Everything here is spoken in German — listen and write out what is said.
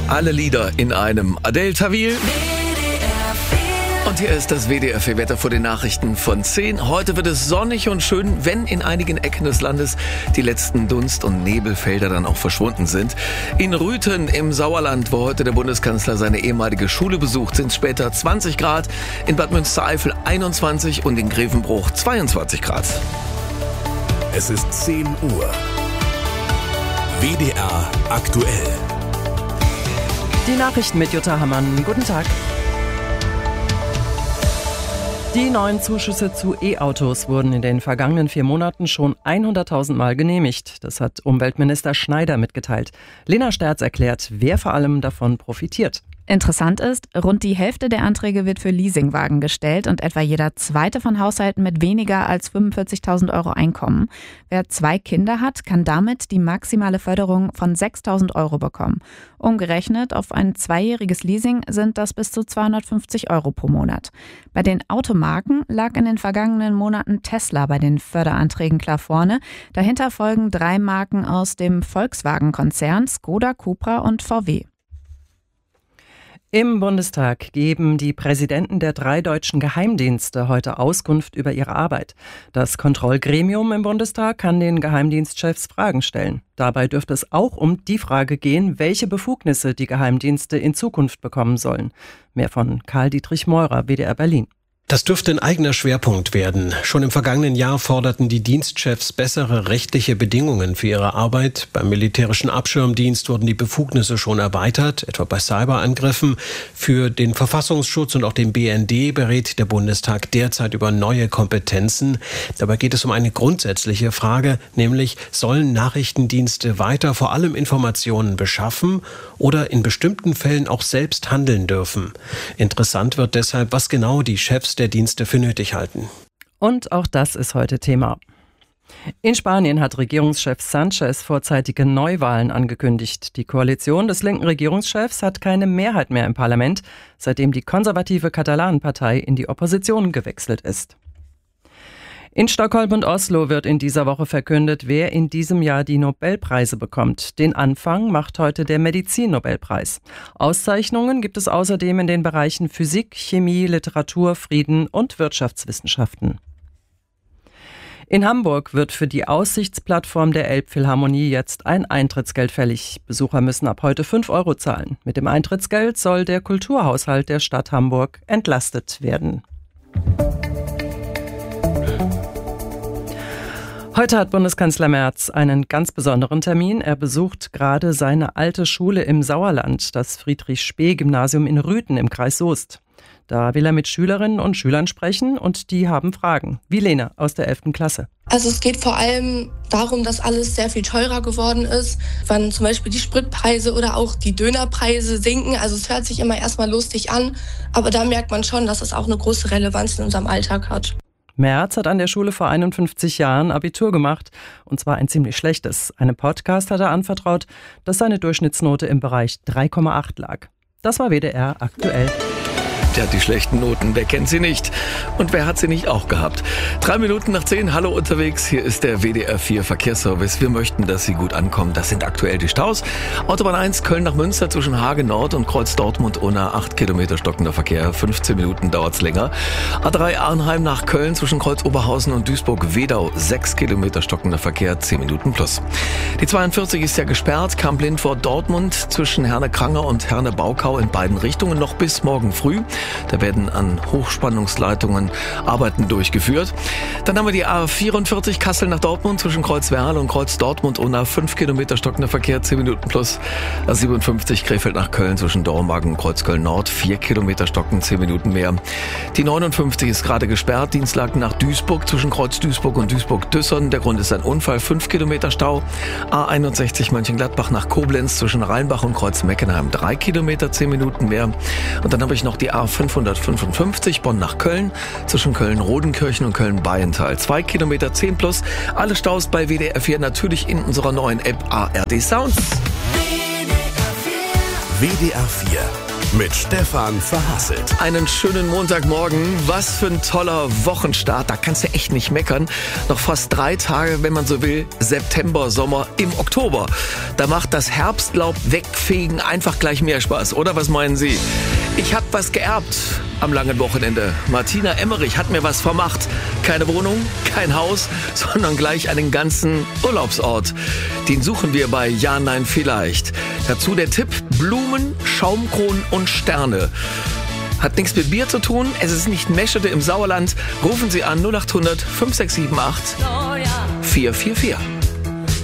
Alle Lieder in einem. Adele Tawil. Und hier ist das WDR-4-Wetter vor den Nachrichten von 10. Heute wird es sonnig und schön, wenn in einigen Ecken des Landes die letzten Dunst- und Nebelfelder dann auch verschwunden sind. In Rüthen im Sauerland, wo heute der Bundeskanzler seine ehemalige Schule besucht, sind es später 20 Grad, in Bad Münstereifel 21 und in Grevenbruch 22 Grad. Es ist 10 Uhr. WDR aktuell. Die Nachrichten mit Jutta Hammann. Guten Tag. Die neuen Zuschüsse zu E-Autos wurden in den vergangenen 4 Monaten schon 100.000 Mal genehmigt. Das hat Umweltminister Schneider mitgeteilt. Lena Sterz erklärt, wer vor allem davon profitiert. Interessant ist, rund die Hälfte der Anträge wird für Leasingwagen gestellt und etwa jeder zweite von Haushalten mit weniger als 45.000 Euro Einkommen. Wer 2 Kinder hat, kann damit die maximale Förderung von 6.000 Euro bekommen. Umgerechnet auf ein 2-jähriges Leasing sind das bis zu 250 Euro pro Monat. Bei den Automarken lag in den vergangenen Monaten Tesla bei den Förderanträgen klar vorne. Dahinter folgen 3 Marken aus dem Volkswagen-Konzern, Skoda, Cupra und VW. Im Bundestag geben die Präsidenten der 3 deutschen Geheimdienste heute Auskunft über ihre Arbeit. Das Kontrollgremium im Bundestag kann den Geheimdienstchefs Fragen stellen. Dabei dürfte es auch um die Frage gehen, welche Befugnisse die Geheimdienste in Zukunft bekommen sollen. Mehr von Karl-Dietrich Meurer, WDR Berlin. Das dürfte ein eigener Schwerpunkt werden. Schon im vergangenen Jahr forderten die Dienstchefs bessere rechtliche Bedingungen für ihre Arbeit. Beim militärischen Abschirmdienst wurden die Befugnisse schon erweitert, etwa bei Cyberangriffen. Für den Verfassungsschutz und auch den BND berät der Bundestag derzeit über neue Kompetenzen. Dabei geht es um eine grundsätzliche Frage, nämlich sollen Nachrichtendienste weiter vor allem Informationen beschaffen oder in bestimmten Fällen auch selbst handeln dürfen. Interessant wird deshalb, was genau die Chefs der Dienste für nötig halten. Und auch das ist heute Thema. In Spanien hat Regierungschef Sánchez vorzeitige Neuwahlen angekündigt. Die Koalition des linken Regierungschefs hat keine Mehrheit mehr im Parlament, seitdem die konservative Katalanenpartei in die Opposition gewechselt ist. In Stockholm und Oslo wird in dieser Woche verkündet, wer in diesem Jahr die Nobelpreise bekommt. Den Anfang macht heute der Medizin-Nobelpreis. Auszeichnungen gibt es außerdem in den Bereichen Physik, Chemie, Literatur, Frieden und Wirtschaftswissenschaften. In Hamburg wird für die Aussichtsplattform der Elbphilharmonie jetzt ein Eintrittsgeld fällig. Besucher müssen ab heute 5 Euro zahlen. Mit dem Eintrittsgeld soll der Kulturhaushalt der Stadt Hamburg entlastet werden. Heute hat Bundeskanzler Merz einen ganz besonderen Termin. Er besucht gerade seine alte Schule im Sauerland, das Friedrich-Spee-Gymnasium in Rüthen im Kreis Soest. Da will er mit Schülerinnen und Schülern sprechen und die haben Fragen. Wie Lena aus der 11. Klasse. Also es geht vor allem darum, dass alles sehr viel teurer geworden ist. Wenn zum Beispiel die Spritpreise oder auch die Dönerpreise sinken. Also es hört sich immer erstmal lustig an, aber da merkt man schon, dass es auch eine große Relevanz in unserem Alltag hat. Merz hat an der Schule vor 51 Jahren Abitur gemacht, und zwar ein ziemlich schlechtes. Einem Podcast hat er anvertraut, dass seine Durchschnittsnote im Bereich 3,8 lag. Das war WDR aktuell. Tja, die schlechten Noten, wer kennt sie nicht? Und wer hat sie nicht auch gehabt? 3 Minuten nach 10, hallo unterwegs, hier ist der WDR 4 Verkehrsservice. Wir möchten, dass Sie gut ankommen. Das sind aktuell die Staus. Autobahn 1, Köln nach Münster zwischen Hagen Nord und Kreuz Dortmund-Unna, 8 Kilometer stockender Verkehr, 15 Minuten dauert's länger. A3 Arnheim nach Köln zwischen Kreuz Oberhausen und Duisburg-Wedau, 6 Kilometer stockender Verkehr, 10 Minuten plus. Die 42 ist ja gesperrt, Kamp-Lindfort-Dortmund zwischen Herne-Kranger und Herne-Baukau in beiden Richtungen noch bis morgen früh. Da werden an Hochspannungsleitungen Arbeiten durchgeführt. Dann haben wir die A44 Kassel nach Dortmund zwischen Kreuz Werl und Kreuz Dortmund-Unna, 5 Kilometer stockender Verkehr, 10 Minuten plus. A57 Krefeld nach Köln zwischen Dormagen und Kreuz Köln Nord, 4 Kilometer stocken, 10 Minuten mehr. Die 59 ist gerade gesperrt, Dienstlaken nach Duisburg zwischen Kreuz Duisburg und Duisburg-Düssern. Der Grund ist ein Unfall, 5 Kilometer Stau. A61 Mönchengladbach nach Koblenz zwischen Rheinbach und Kreuz Meckenheim, 3 Kilometer, 10 Minuten mehr. Und dann habe ich noch die A555 Bonn nach Köln, zwischen Köln-Rodenkirchen und Köln-Bayental. 2 Kilometer 10 plus. Alle Staus bei WDR 4 natürlich in unserer neuen App ARD Sounds. WDR 4 mit Stefan Verhasselt. Einen schönen Montagmorgen. Was für ein toller Wochenstart. Da kannst du echt nicht meckern. Noch fast 3 Tage, wenn man so will, September, Sommer im Oktober. Da macht das Herbstlaub wegfegen einfach gleich mehr Spaß, oder? Was meinen Sie? Ich habe was geerbt am langen Wochenende. Martina Emmerich hat mir was vermacht. Keine Wohnung, kein Haus, sondern gleich einen ganzen Urlaubsort. Den suchen wir bei Ja, Nein, Vielleicht. Dazu der Tipp: Blumen, Schaumkronen und Sterne. Hat nichts mit Bier zu tun, es ist nicht Meschede im Sauerland. Rufen Sie an 0800 5678 444.